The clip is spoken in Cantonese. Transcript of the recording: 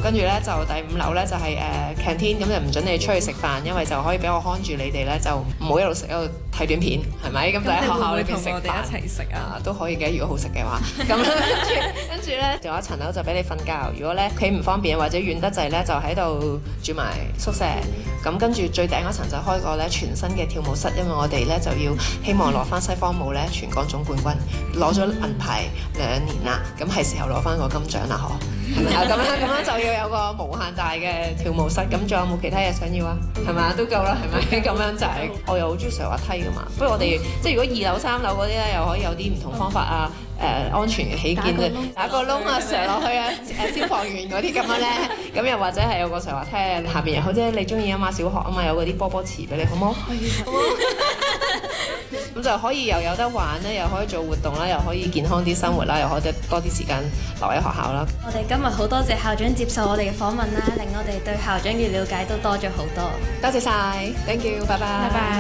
跟住咧就第5樓咧就係canteen，咁就唔準你出去食飯，因為就可以俾我看住你哋咧，就唔好一路食一路睇短片，係咪？咁就喺學校裏邊食飯。 我哋一齊食啊？ 都可以嘅，如果好食嘅話。咁跟住咧，仲有一層樓就俾你瞓覺。如果咧屋企唔方便或者遠得滯咧，就喺度住埋宿舍。咁跟住最頂嗰層就開個咧全新嘅跳舞室，因為我哋咧就要希望攞翻西方舞咧全港總冠軍，攞咗銀牌2年啦，咁係時候攞翻個金獎啦，嗬。係咪啊？咁樣就要有個無限大嘅跳舞室。咁仲有冇其他嘢想要啊？係咪都夠啦，係咪？咁樣就係我又好中意上滑梯噶嘛。不如我哋即係如果2樓3樓嗰啲咧，又可以有啲唔同方法啊。安全嘅起見啫，打個窿啊，上落去啊，消防員嗰啲咁樣咧，咁又或者係有個上滑梯，下邊又好啫，你中意啊嘛，小學啊嘛，有嗰啲波波池俾你，好冇？可以，好冇？咁就可以又有得玩咧，又可以做活動啦，又可以健康啲生活啦，又可以多啲時間留喺學校啦。 我哋今日好多謝校長接受我哋嘅訪問啦，令我哋對校長嘅了解都多咗好多。 多謝晒 ，thank you，拜拜。 拜拜。